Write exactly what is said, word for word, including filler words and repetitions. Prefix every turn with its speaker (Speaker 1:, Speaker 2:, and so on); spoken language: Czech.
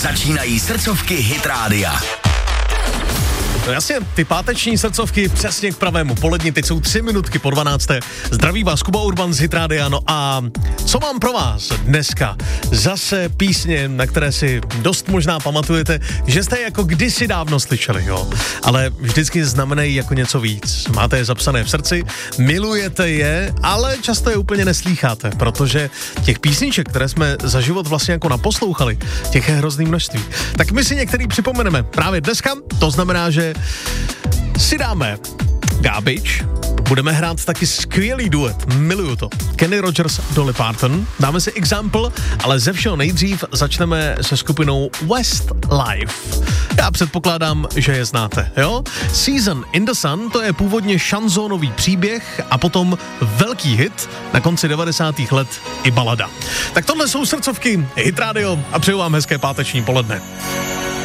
Speaker 1: Začínají srdcovky Hit Rádia.
Speaker 2: No jasně, ty páteční srdcovky přesně k pravému poledni, teď jsou tři minutky po dvanácté. Zdraví vás Kuba Urban z Hit Rádia, no a co mám pro vás dneska? Zase písně, na které si dost možná pamatujete, že jste jako kdysi dávno slyšeli, jo. Ale vždycky znamenají jako něco víc. Máte je zapsané v srdci, milujete je, ale často je úplně neslýcháte, protože těch písniček, které jsme za život vlastně jako naposlouchali, těch je hrozný množství. Tak my si některý připomeneme právě dneska, to znamená, že si dáme Garbage, budeme hrát taky skvělý duet, miluju to, Kenny Rogers, Dolly Parton, dáme si Example, ale ze všeho nejdřív začneme se skupinou Westlife. Já předpokládám, že je znáte, jo? Season in the Sun, to je původně šanzónový příběh a potom velký hit na konci devadesátých let i balada. Tak tohle jsou srdcovky Hit Radio a přeju vám hezké páteční poledne.